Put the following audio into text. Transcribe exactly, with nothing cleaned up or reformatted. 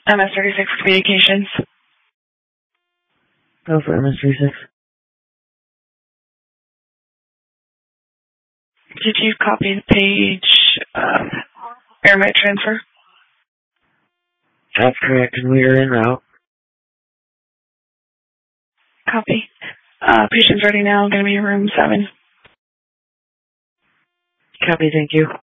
M S thirty-six Communications. Go for M S thirty-six. Did you copy the page, um, airmet transfer? That's correct, and we are en route. Copy. Uh, patient's ready now, going to be room seven. Copy, thank you.